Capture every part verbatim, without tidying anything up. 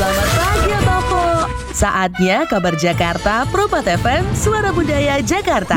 Selamat pagi Abang Po. Saatnya kabar Jakarta Propat F M, Suara Budaya Jakarta.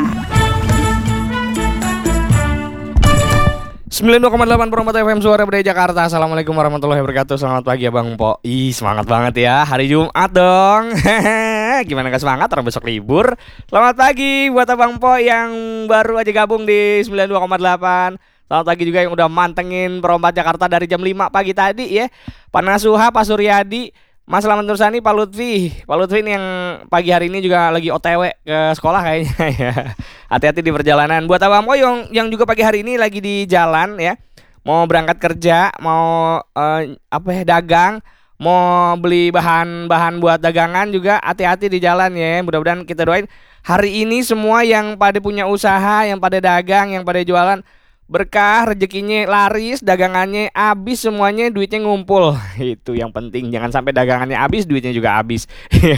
sembilan puluh dua koma delapan Propat F M, Suara Budaya Jakarta. Assalamualaikum warahmatullahi wabarakatuh. Selamat pagi Abang Po. Ih, semangat banget ya, hari Jumat dong. Gimana gak semangat, orang besok libur. Selamat pagi buat Abang Po yang baru aja gabung di sembilan puluh dua koma delapan. Selamat pagi juga yang udah mantengin Perompak Jakarta dari jam lima pagi tadi ya. Pak Nasuha, Pak Suryadi, Mas Selamat Nursani, Pak Lutfi. Pak Lutfi ini yang pagi hari ini juga lagi O T W ke sekolah kayaknya ya. Hati-hati di perjalanan. Buat Abang Po yang, yang juga pagi hari ini lagi di jalan ya, mau berangkat kerja, mau uh, apa ya, dagang, mau beli bahan-bahan buat dagangan juga, hati-hati di jalan ya. Mudah-mudahan kita doain hari ini semua yang pada punya usaha, yang pada dagang, yang pada jualan, berkah, rezekinya laris, dagangannya habis semuanya, duitnya ngumpul. Itu yang penting, jangan sampai dagangannya habis, duitnya juga habis.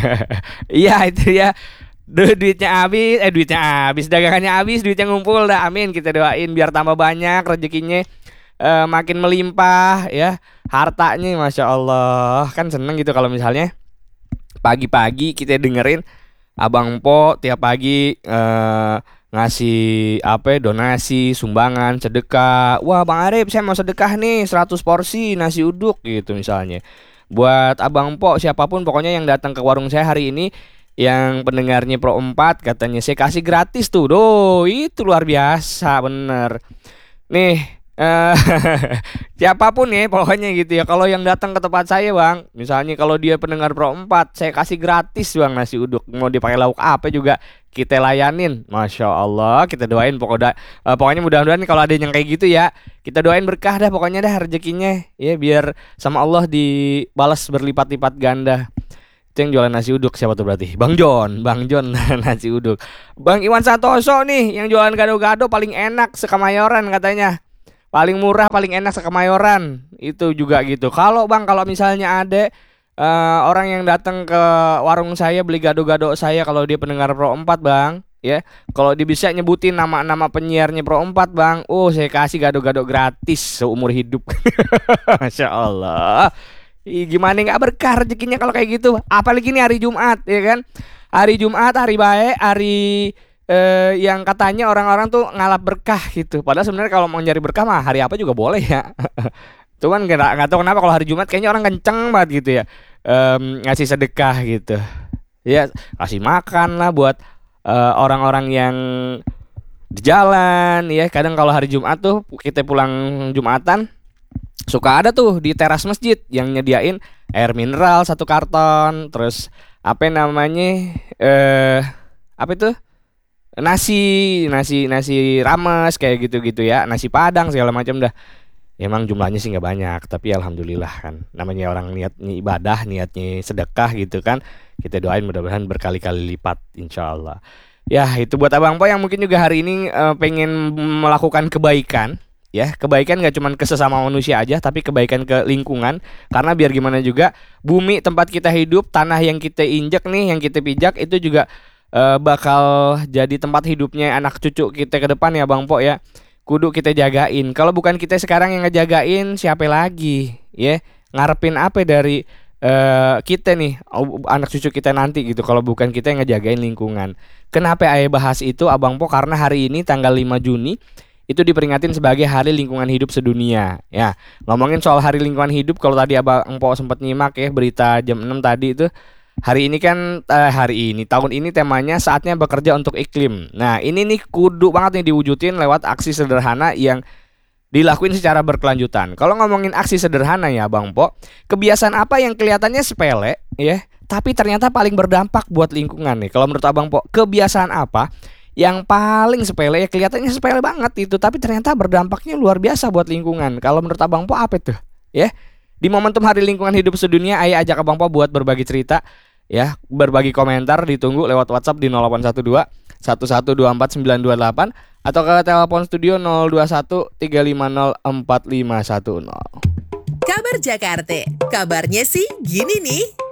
Iya itu ya. Du- duitnya habis, eh duitnya habis, dagangannya habis, duitnya ngumpul dah. Amin, kita doain biar tambah banyak rezekinya, eh, makin melimpah ya. Hartanya Masya Allah. Kan seneng gitu kalau misalnya pagi-pagi kita dengerin Abang Po tiap pagi eh ngasih apa ya, donasi, sumbangan, sedekah. Wah Bang Arif, saya mau sedekah nih seratus porsi nasi uduk gitu misalnya. Buat Abang Po siapapun pokoknya yang datang ke warung saya hari ini, yang pendengarnya Pro empat, katanya saya kasih gratis tuh. Doh, itu luar biasa bener. Nih eh siapapun ya pokoknya gitu ya, kalau yang datang ke tempat saya Bang, misalnya kalau dia pendengar Pro empat, saya kasih gratis Bang nasi uduk. Mau dipakai lauk apa juga kita layanin. Masya Allah, kita doain pokoknya, uh, pokoknya mudah-mudahan kalau ada yang kayak gitu ya, kita doain berkah dah pokoknya dah rezekinya ya, biar sama Allah dibalas berlipat-lipat ganda. Itu yang jualan nasi uduk siapa tuh berarti? Bang John, Bang John nasi uduk. Bang Iwan Santoso nih yang jualan gado-gado paling enak se-Kemayoran katanya. Paling murah, paling enak se-Kemayoran. Itu juga gitu. Kalau Bang, kalau misalnya ada uh, orang yang datang ke warung saya beli gado-gado saya, kalau dia pendengar Pro empat Bang, ya, kalau dia bisa nyebutin nama-nama penyiarnya Pro empat Bang, oh saya kasih gado-gado gratis seumur hidup. Masya Allah. Ih, gimana nggak berkah rezekinya kalau kayak gitu. Apalagi ini hari Jumat ya kan. Hari Jumat, hari baik, hari Eh, yang katanya orang-orang tuh ngalap berkah gitu. Padahal sebenarnya kalau mau nyari berkah mah hari apa juga boleh ya. Cuman nggak nggak tahu kenapa kalau hari Jumat kayaknya orang kenceng banget gitu ya, em, ngasih sedekah gitu. Ya kasih makan lah buat eh, orang-orang yang di jalan ya. Kadang kalau hari Jumat tuh kita pulang Jumatan, suka ada tuh di teras masjid yang nyediain air mineral satu karton, terus apa namanya eh apa itu, nasi nasi nasi rames kayak gitu-gitu ya, nasi padang segala macam dah. Emang jumlahnya sih nggak banyak, tapi alhamdulillah kan, namanya orang niatnya ibadah, niatnya sedekah gitu kan, kita doain mudah-mudahan berkali-kali lipat insyaallah. Ya itu buat Abang Po yang mungkin juga hari ini eh, pengen melakukan kebaikan ya. Kebaikan gak cuma ke sesama manusia aja, tapi kebaikan ke lingkungan. Karena biar gimana juga, bumi tempat kita hidup, tanah yang kita injek nih, yang kita pijak, itu juga Uh, bakal jadi tempat hidupnya anak cucu kita ke depan ya Bang Po ya. Kudu kita jagain. Kalau bukan kita sekarang yang ngejagain, siapa lagi ya? Ngarepin apa dari uh, kita nih, anak cucu kita nanti gitu, kalau bukan kita yang ngejagain lingkungan. Kenapa ayah bahas itu Abang Po? Karena hari ini tanggal lima Juni itu diperingatin sebagai Hari Lingkungan Hidup Sedunia ya. Ngomongin soal Hari Lingkungan Hidup, kalau tadi Abang Po sempat nyimak ya berita jam enam tadi itu, hari ini kan eh, hari ini tahun ini temanya saatnya bekerja untuk iklim. Nah ini nih kudu banget nih diwujudin lewat aksi sederhana yang dilakuin secara berkelanjutan. Kalau ngomongin aksi sederhana ya Bang Po, kebiasaan apa yang kelihatannya sepele ya, tapi ternyata paling berdampak buat lingkungan nih? Kalau menurut Abang Po, kebiasaan apa yang paling sepele ya, kelihatannya sepele banget itu, tapi ternyata berdampaknya luar biasa buat lingkungan? Kalau menurut Abang Po apa itu? Ya, di momentum Hari Lingkungan Hidup Sedunia, Ayah ajak Abang Po buat berbagi cerita. Ya, berbagi komentar ditunggu lewat WhatsApp di nol delapan satu dua satu satu dua empat sembilan dua delapan atau ke telepon studio nol dua satu tiga lima nol empat lima satu nol. Kabar Jakarta, kabarnya sih gini nih.